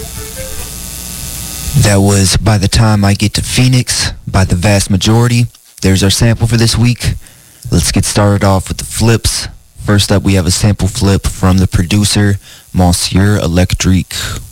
That was By the Time I Get to Phoenix by The Vast Majority. There's our sample for this week. Let's get started off with the flips. First up, we have a sample flip from the producer, Monsieur Electrique.